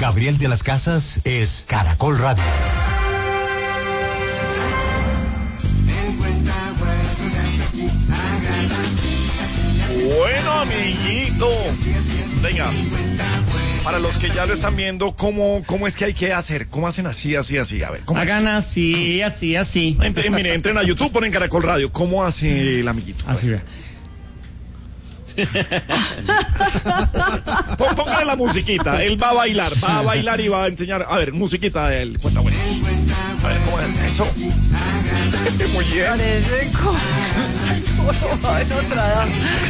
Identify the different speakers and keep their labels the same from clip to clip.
Speaker 1: Gabriel de las Casas es Caracol Radio.
Speaker 2: Bueno, amiguito. Venga. Para los que ya lo están viendo, ¿cómo es que hay que hacer? ¿Cómo hacen así? A ver, ¿cómo
Speaker 3: hagan así?
Speaker 2: Mire, entren a YouTube, ponen Caracol Radio. ¿Cómo hace el amiguito?
Speaker 3: Así vea.
Speaker 2: Póngale la musiquita. Él va a bailar y va a enseñar. A ver, musiquita de él. Cuenta, bueno. A ver, ¿cómo es eso? Muy bien.
Speaker 4: Parece como en otra edad.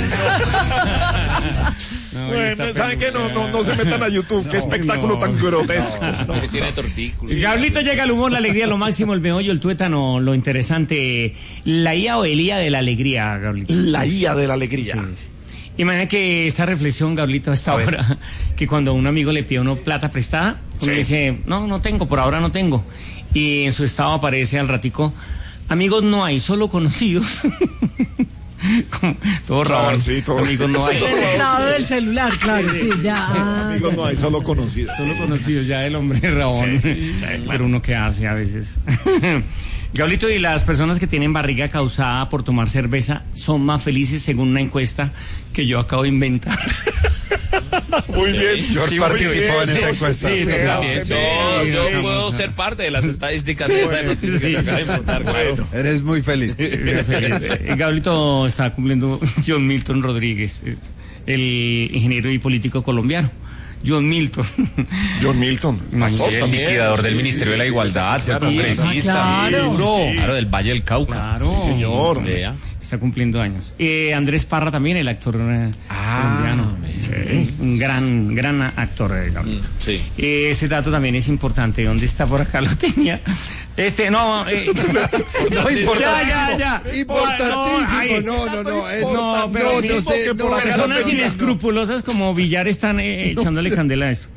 Speaker 2: Bueno, ¿saben qué? No se metan a YouTube. Qué espectáculo tan grotesco.
Speaker 5: Que tiene tortículos.
Speaker 3: Gablito llega el humor, la alegría, lo máximo, el meollo, el tuétano, lo interesante. La IA o el IA de la alegría, Gablito.
Speaker 2: La IA de la alegría.
Speaker 3: Sí. Imagina que esta reflexión, Gablito, a esta hora, que cuando un amigo le pide a uno plata prestada, uno le dice, no tengo, por ahora no tengo. Y en su estado aparece al ratico, amigos no hay, solo conocidos. Todo raro.
Speaker 2: Sí, todo.
Speaker 3: Amigos no hay.
Speaker 4: El estado del celular, claro, sí, ya.
Speaker 2: Amigos no hay, solo conocidos.
Speaker 3: Solo conocidos, ya el hombre rabón.
Speaker 2: Sí,
Speaker 3: pero uno que hace a veces. Gablito, y las personas que tienen barriga causada por tomar cerveza son más felices según una encuesta que yo acabo de inventar.
Speaker 2: Muy bien.
Speaker 6: George participó en esa encuesta.
Speaker 3: Sí,
Speaker 5: También, yo puedo ser parte de las estadísticas de esa noticia que se acaba de montar, claro.
Speaker 6: Eres muy feliz.
Speaker 3: Gablito está cumpliendo John Milton Rodríguez, el ingeniero y político colombiano. John Milton.
Speaker 5: Sí, el liquidador del Ministerio de la Igualdad, congresista. Claro, del Valle del Cauca.
Speaker 3: Claro.
Speaker 2: Sí, señor.
Speaker 3: Está cumpliendo años. Andrés Parra también, el actor colombiano. Un gran actor.
Speaker 5: Sí.
Speaker 3: Ese dato también es importante. ¿Dónde está? Por acá lo tenía.
Speaker 6: No, importantísimo.
Speaker 3: Ya.
Speaker 6: Importantísimo.
Speaker 3: Personas inescrupulosas como Villar están echándole candela a eso.